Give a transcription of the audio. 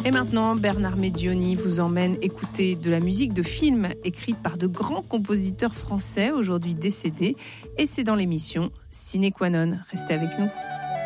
Et maintenant, Bernard Medioni vous emmène écouter de la musique de films écrite par de grands compositeurs français aujourd'hui décédés. Et c'est dans l'émission Sine Qua Non. Restez avec nous.